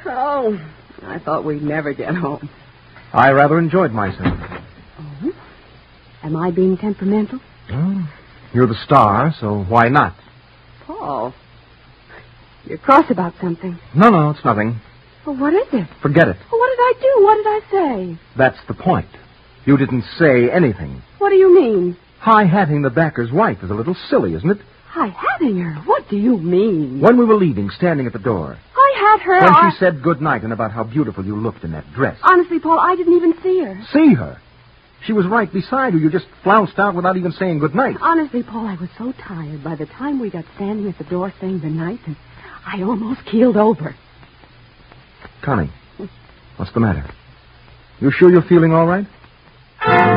Oh, I thought we'd never get home. I rather enjoyed myself. Oh? Am I being temperamental? Well, you're the star, so why not? Paul, you're cross about something. No, it's nothing. Well, what is it? Forget it. Well, what did I do? What did I say? That's the point. You didn't say anything. What do you mean? High-hatting the banker's wife is a little silly, isn't it? High-hatting her? What do you mean? When we were leaving, standing at the door. I had her... When she said goodnight and about how beautiful you looked in that dress. Honestly, Paul, I didn't even see her. See her? She was right beside you. You just flounced out without even saying goodnight. Honestly, Paul, I was so tired by the time we got standing at the door saying goodnight, and I almost keeled over. Connie, what's the matter? You sure you're feeling all right?